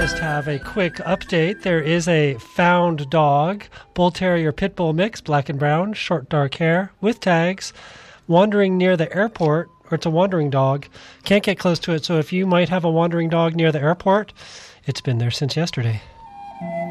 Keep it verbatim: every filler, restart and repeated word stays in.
just have a quick update. There is a found dog, Bull Terrier Pit Bull mix, black and brown, short dark hair, with tags, wandering near the airport, or it's a wandering dog. Can't get close to it, so if you might have a wandering dog near the airport, it's been there since yesterday.